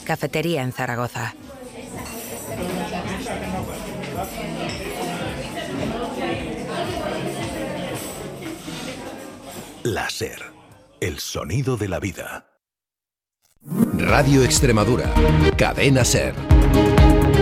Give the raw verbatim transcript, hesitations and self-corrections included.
Cafetería en Zaragoza. La SER, el sonido de la vida. Radio Extremadura, Cadena SER.